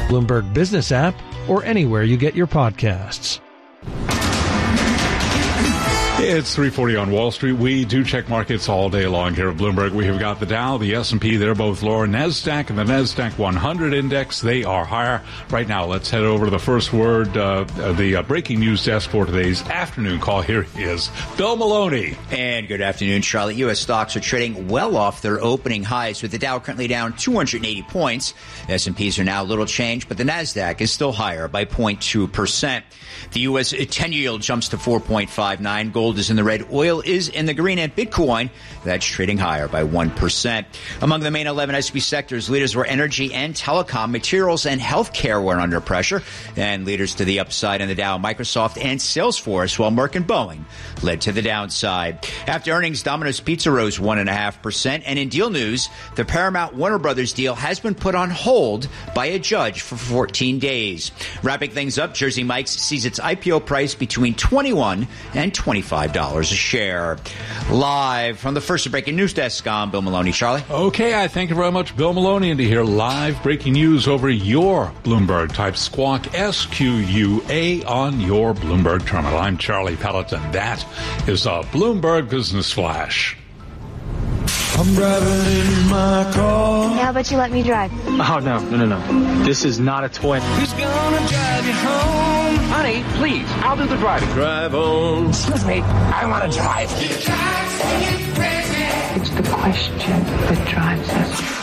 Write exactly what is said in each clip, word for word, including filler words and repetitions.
Bloomberg Business app, or anywhere you get your podcasts. It's three forty on Wall Street. We do check markets all day long here at Bloomberg. We have got the Dow, the S and P, they're both lower. NASDAQ and the NASDAQ one hundred index, they are higher. Right now, let's head over to the first word, uh, the uh, breaking news desk for today's afternoon call. Here he is, Bill Maloney. And good afternoon, Charlotte. U S stocks are trading well off their opening highs, with the Dow currently down two hundred eighty points. S and Ps are now a little changed, but the NASDAQ is still higher by zero point two percent. The U S ten-year yield jumps to four point five nine. Gold is in the red. Oil is in the green. And Bitcoin, that's trading higher by one percent. Among the main eleven S and P sectors, leaders were energy and telecom. Materials and healthcare were under pressure. And leaders to the upside in the Dow, Microsoft and Salesforce, while Merck and Boeing led to the downside. After earnings, Domino's Pizza rose one point five percent. And in deal news, the Paramount-Warner Brothers deal has been put on hold by a judge for fourteen days. Wrapping things up, Jersey Mike's sees its I P O price between twenty-one dollars and twenty-five dollars a share. Live from the first breaking news desk, I'm Bill Maloney. Charlie? Okay, I thank you very much, Bill Maloney, and to hear live breaking news over your Bloomberg. Type Squawk S Q U A on your Bloomberg terminal. I'm Charlie Pelleton. That is a Bloomberg Business Flash. I'm driving in my car. How about you let me drive? Oh, no, no, no, no. This is not a toy. Who's gonna drive you home? Honey, please, I'll do the driving. Drive on. Excuse me, I want to drive. It's the question that drives us.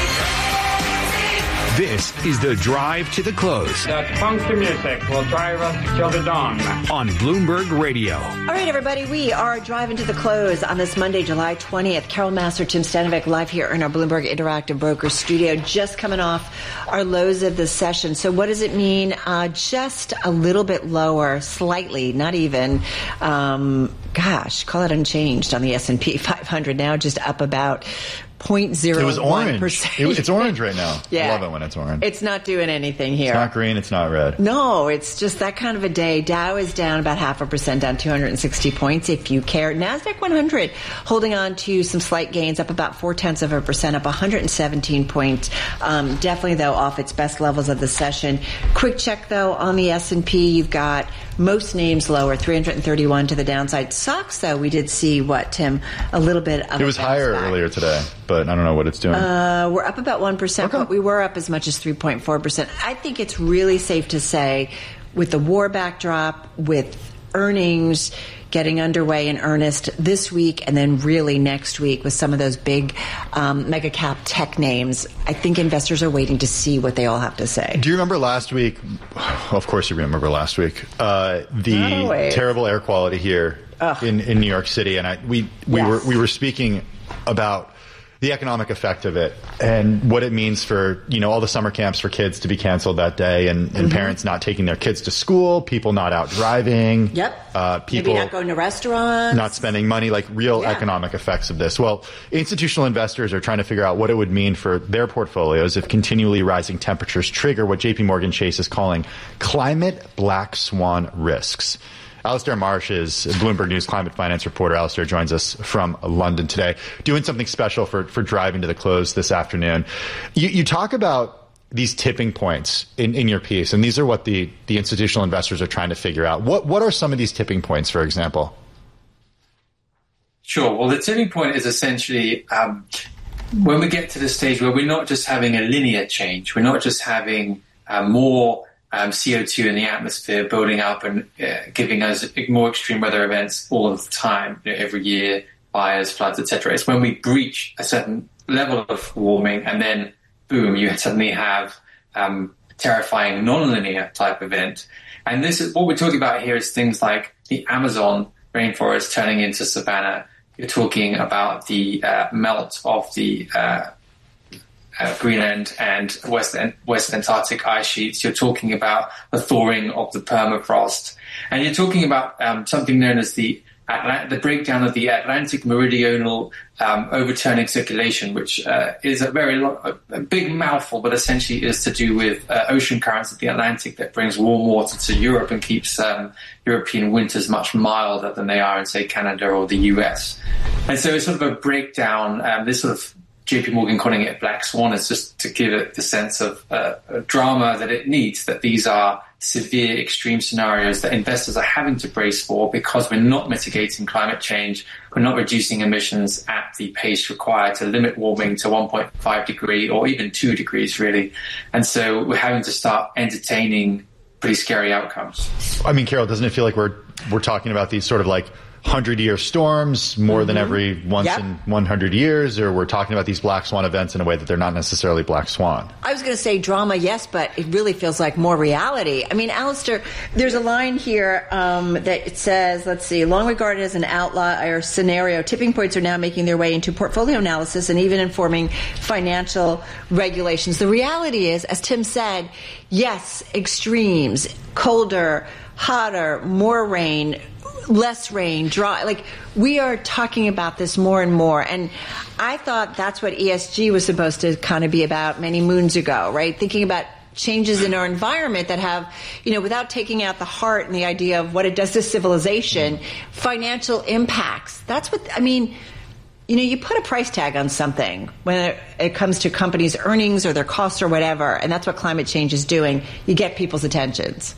This is the Drive to the Close. That funky music will drive us till the dawn. On Bloomberg Radio. All right, everybody, we are driving to the close on this Monday, July twentieth. Carol Master, Tim Stanovic, live here in our Bloomberg Interactive Brokers studio, just coming off our lows of the session. So what does it mean? Uh, just a little bit lower, slightly, not even. Um, gosh, call it unchanged on the S and P five hundred now, just up about zero point zero one percent. It was orange. It, it's orange right now. Yeah. I love it when it's orange. It's not doing anything here. It's not green. It's not red. No, it's just that kind of a day. Dow is down about half a percent, down two hundred sixty points if you care. NASDAQ one hundred holding on to some slight gains, up about four-tenths of a percent, up one hundred seventeen points. Um, definitely, though, off its best levels of the session. Quick check, though, on the S and P. You've got most names lower, three hundred thirty-one to the downside. Stocks, though, we did see, what, Tim, a little bit of It was higher back. earlier today, but I don't know what it's doing. Uh, we're up about one percent, okay. But we were up as much as three point four percent. I think it's really safe to say, with the war backdrop, with earnings getting underway in earnest this week and then really next week with some of those big um, mega cap tech names, I think investors are waiting to see what they all have to say. Do you remember last week? Of course you remember last week. Uh, the terrible air quality here in, in New York City. And I, we, we, yes. were, we were speaking about the economic effect of it and what it means for, you know, all the summer camps for kids to be canceled that day and, and mm-hmm. parents not taking their kids to school, people not out driving. Yep. Uh, people Maybe not going to restaurants. Not spending money, like real yeah. economic effects of this. Well, institutional investors are trying to figure out what it would mean for their portfolios if continually rising temperatures trigger what J P Morgan Chase is calling climate black swan risks. Alistair Marsh is a Bloomberg News climate finance reporter. Alistair joins us from London today, doing something special for, for driving to the close this afternoon. You, you talk about these tipping points in, in your piece, and these are what the, the institutional investors are trying to figure out. What, what are some of these tipping points, for example? Sure. Well, the tipping point is essentially um, when we get to the stage where we're not just having a linear change, we're not just having uh, more Um, C O two in the atmosphere building up and uh, giving us more extreme weather events all of the time, you know, every year, fires, floods, et cetera. It's when we breach a certain level of warming and then, boom, you suddenly have um, terrifying non-linear type event. And this is what we're talking about here is things like the Amazon rainforest turning into savanna. You're talking about the uh, melt of the uh, Uh, Greenland and West, West Antarctic ice sheets. You're talking about the thawing of the permafrost. And you're talking about um, something known as the Atlant- the breakdown of the Atlantic meridional um, overturning circulation, which uh, is a very lo- a big mouthful, but essentially is to do with uh, ocean currents of the Atlantic that brings warm water to Europe and keeps um, European winters much milder than they are in, say, Canada or the U S. And so it's sort of a breakdown, um, this sort of J P Morgan calling it Black Swan is just to give it the sense of uh, drama that it needs, that these are severe extreme scenarios that investors are having to brace for because we're not mitigating climate change. We're not reducing emissions at the pace required to limit warming to one point five degree or even two degrees, really. And so we're having to start entertaining pretty scary outcomes. I mean, Carol, doesn't it feel like we're we're talking about these sort of like hundred-year storms more mm-hmm. than every once yep. in one hundred years, or we're talking about these black swan events in a way that they're not necessarily black swan? I was going to say drama, yes, but it really feels like more reality. I mean, Alistair, there's a line here um, that it says, let's see, long regarded as an outlier scenario, tipping points are now making their way into portfolio analysis and even informing financial regulations. The reality is, as Tim said, yes, extremes, colder, hotter, more rain, less rain, dry. Like, we are talking about this more and more. And I thought that's what E S G was supposed to kind of be about many moons ago, right? Thinking about changes in our environment that have, you know, without taking out the heart and the idea of what it does to civilization, financial impacts. That's what, I mean, you know, you put a price tag on something when it, it comes to companies' earnings or their costs or whatever, and that's what climate change is doing. You get people's attentions.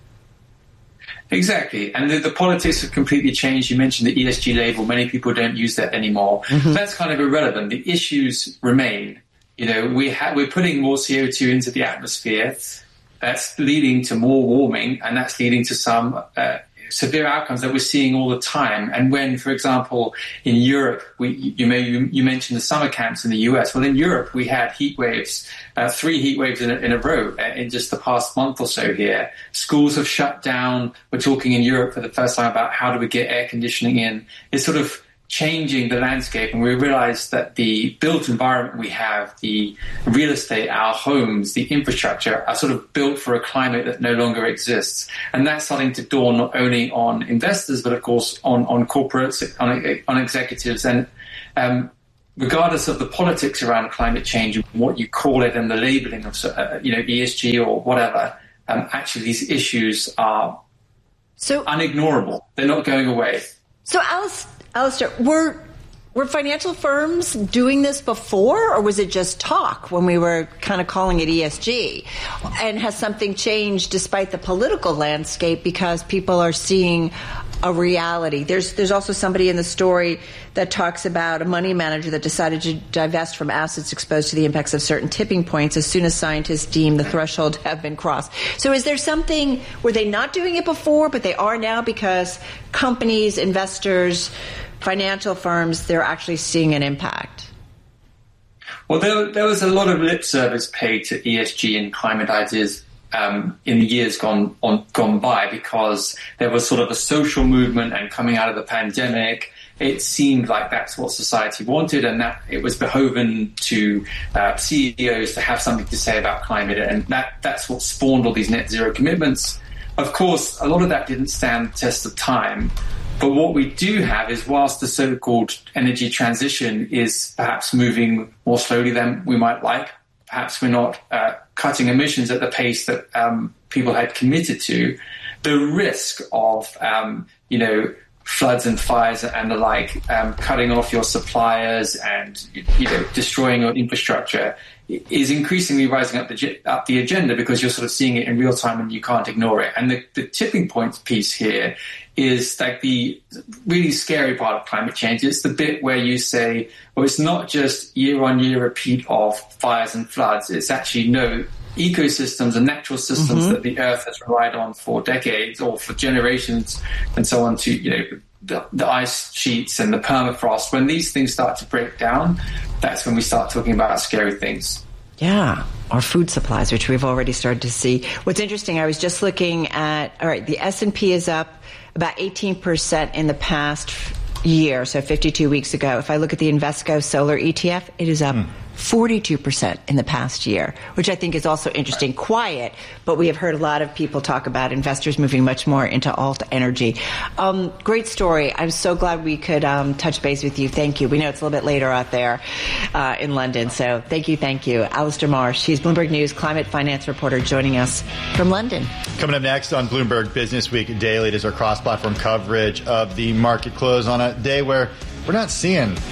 Exactly. And the, the politics have completely changed. You mentioned the E S G label. Many people don't use that anymore. Mm-hmm. That's kind of irrelevant. The issues remain. You know, we ha- we're putting more C O two into the atmosphere. That's leading to more warming, and that's leading to some uh, severe outcomes that we're seeing all the time. And when, for example, in Europe, we, you may you, you mentioned the summer camps in the U S. Well, in Europe, we had heat waves, uh, three heat waves in a, in a row uh, in just the past month or so here. Schools have shut down. We're talking in Europe for the first time about how do we get air conditioning in. It's sort of changing the landscape, and we realize that the built environment we have, the real estate, our homes, the infrastructure are sort of built for a climate that no longer exists. And that's starting to dawn not only on investors, but of course on, on corporates, on, on executives. And um, regardless of the politics around climate change and what you call it and the labeling of, uh, you know, E S G or whatever, um, actually these issues are so unignorable. They're not going away. So Alice, Alistair, were were financial firms doing this before, or was it just talk when we were kind of calling it E S G? And has something changed despite the political landscape because people are seeing a reality? There's there's also somebody in the story that talks about a money manager that decided to divest from assets exposed to the impacts of certain tipping points as soon as scientists deem the threshold to have been crossed. So is there something, were they not doing it before, but they are now because companies, investors, financial firms, they're actually seeing an impact? Well, there, there was a lot of lip service paid to E S G and climate ideas Um, in the years gone on, gone by, because there was sort of a social movement, and coming out of the pandemic, it seemed like that's what society wanted, and that it was behoven to uh, C E Os to have something to say about climate, and that that's what spawned all these net zero commitments. Of course, a lot of that didn't stand the test of time. But what we do have is, whilst the so-called energy transition is perhaps moving more slowly than we might like, perhaps we're not uh, cutting emissions at the pace that um, people had committed to, the risk of, um, you know, floods and fires and the like, um, cutting off your suppliers and, you know, destroying your infrastructure is increasingly rising up the, up the agenda, because you're sort of seeing it in real time and you can't ignore it. And the, the tipping point piece here is like the really scary part of climate change. It's the bit where you say, well, it's not just year on year repeat of fires and floods. It's actually no ecosystems and natural systems mm-hmm. that the earth has relied on for decades or for generations and so on, to, you know, the, the ice sheets and the permafrost. When these things start to break down, that's when we start talking about scary things. Yeah, our food supplies, which we've already started to see. What's interesting, I was just looking at, all right, the S and P is up about eighteen percent in the past year, so fifty-two weeks ago. If I look at the Invesco Solar E T F, it is up mm. forty-two percent in the past year, which I think is also interesting. Quiet, but we have heard a lot of people talk about investors moving much more into alt energy. Um, great story. I'm so glad we could um, touch base with you. Thank you. We know it's a little bit later out there uh, in London, so thank you, thank you. Alistair Marsh, he's Bloomberg News climate finance reporter, joining us from London. Coming up next on Bloomberg Business Week Daily, it is our cross-platform coverage of the market close on a day where we're not seeing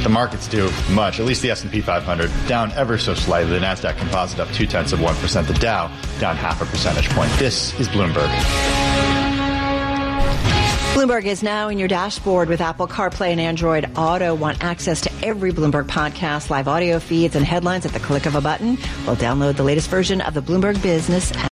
the markets do much. At least the S and P five hundred down ever so slightly. The NASDAQ composite up two tenths of one percent. The Dow down half a percentage point. This is Bloomberg. Bloomberg is now in your dashboard with Apple CarPlay and Android Auto. Want access to every Bloomberg podcast, live audio feeds, and headlines at the click of a button? Well, download the latest version of the Bloomberg Business app.